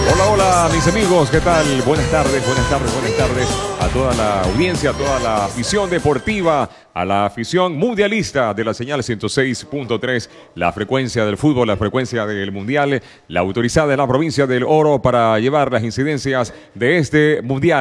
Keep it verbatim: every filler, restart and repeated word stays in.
Hola, hola, mis amigos, ¿qué tal? Buenas tardes, buenas tardes, buenas tardes a toda la audiencia, a toda la afición deportiva, a la afición mundialista de la señal ciento seis punto tres, la frecuencia del fútbol, la frecuencia del mundial, la autorizada en la provincia del Oro para llevar las incidencias de este mundial.